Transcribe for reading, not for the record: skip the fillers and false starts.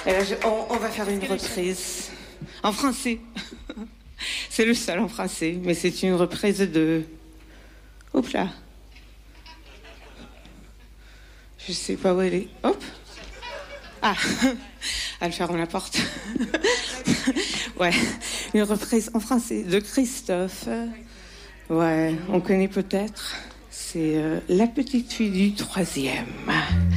Et là, on va faire une reprise en français. C'est le seul en français, mais c'est une reprise de... Hop là. Je sais pas où elle est. Hop. Ah, elle ferme la porte. Ouais, une reprise en français de Christophe. Ouais, on connaît peut-être. C'est La petite fille du 3e.